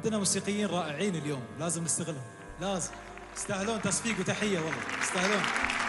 عندنا موسيقيين رائعين اليوم، لازم نستغلهم، لازم. يستاهلون تصفيق وتحية والله، يستاهلون.